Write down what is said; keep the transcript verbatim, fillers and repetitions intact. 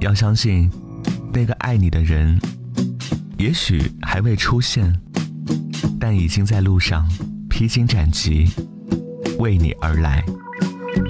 要相信那个爱你的人也许还未出现，但已经在路上披荆斩棘为你而来。